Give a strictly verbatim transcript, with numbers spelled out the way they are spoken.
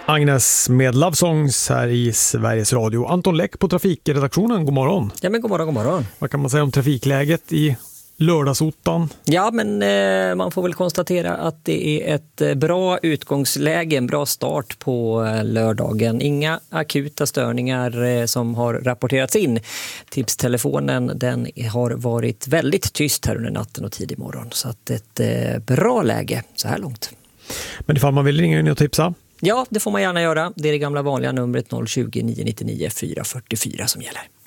Agnes med Love Songs här i Sveriges Radio. Anton Läck på trafikredaktionen, god morgon. Ja, men god morgon, god morgon. Vad kan man säga om trafikläget i lördagsotan? Ja, men eh, man får väl konstatera att det är ett bra utgångsläge, en bra start på eh, lördagen. Inga akuta störningar eh, som har rapporterats in. Tipstelefonen, den har varit väldigt tyst här under natten och tidig morgon. Så att ett eh, bra läge så här långt. Men ifall man vill ringa in och tipsa? Ja, det får man gärna göra. Det är det gamla vanliga numret noll tjugo, nio nio nio, fyra fyra fyra som gäller.